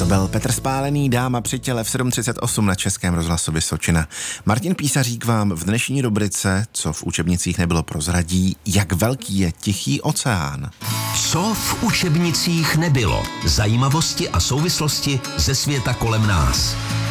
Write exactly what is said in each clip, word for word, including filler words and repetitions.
byl Petr Spálený, Dáma při těle v sedm třicet osm na Českém rozhlasu Vysočina. Martin Písařík vám v dnešní rubrice, co v učebnicích nebylo, prozradí, jak velký je Tichý oceán. Co v učebnicích nebylo? Zajímavosti a souvislosti ze světa kolem nás.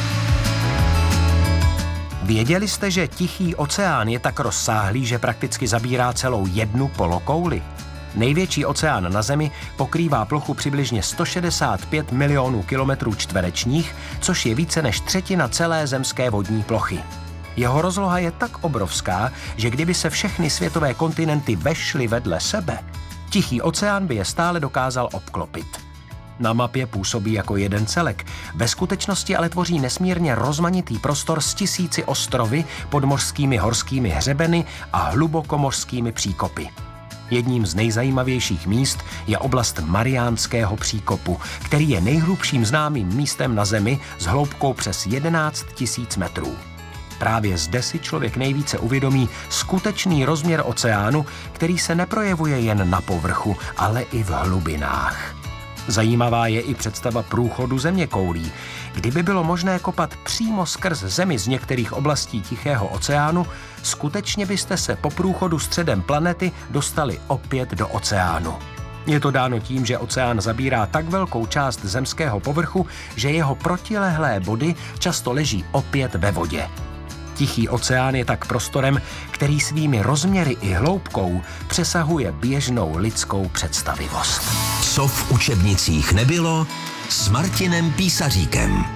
Věděli jste, že Tichý oceán je tak rozsáhlý, že prakticky zabírá celou jednu polokouli? Největší oceán na Zemi pokrývá plochu přibližně sto šedesát pět milionů kilometrů čtverečních, což je více než třetina celé zemské vodní plochy. Jeho rozloha je tak obrovská, že kdyby se všechny světové kontinenty vešly vedle sebe, Tichý oceán by je stále dokázal obklopit. Na mapě působí jako jeden celek, ve skutečnosti ale tvoří nesmírně rozmanitý prostor s tisíci ostrovy, podmořskými horskými hřebeny a hlubokomořskými příkopy. Jedním z nejzajímavějších míst je oblast Mariánského příkopu, který je nejhlubším známým místem na Zemi s hloubkou přes jedenáct tisíc metrů. Právě zde si člověk nejvíce uvědomí skutečný rozměr oceánu, který se neprojevuje jen na povrchu, ale i v hlubinách. Zajímavá je i představa průchodu zeměkoulí. Kdyby bylo možné kopat přímo skrz Zemi z některých oblastí Tichého oceánu, skutečně byste se po průchodu středem planety dostali opět do oceánu. Je to dáno tím, že oceán zabírá tak velkou část zemského povrchu, že jeho protilehlé body často leží opět ve vodě. Tichý oceán je tak prostorem, který svými rozměry i hloubkou přesahuje běžnou lidskou představivost. Co v učebnicích nebylo s Martinem Písaříkem.